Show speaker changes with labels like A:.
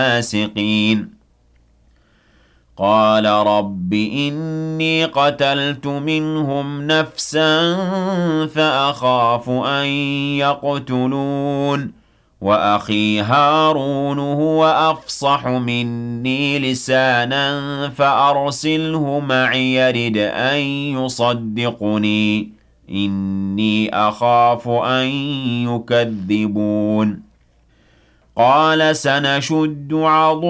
A: الفاسقين قال رب إني قتلت منهم نفسا فأخاف أن يقتلون وأخي هارون هو أفصح مني لسانا فأرسله معي يرد أن يصدقني إني أخاف أن يكذبون قال سنشد عضدك